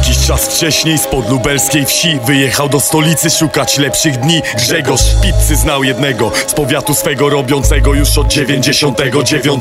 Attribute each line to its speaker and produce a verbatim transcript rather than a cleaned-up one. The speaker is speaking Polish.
Speaker 1: Jakiś czas wcześniej spod lubelskiej wsi wyjechał do stolicy szukać lepszych dni. Grzegorz pizzy znał jednego z powiatu swego, robiącego już od dziewięćdziesiątego dziewiątego.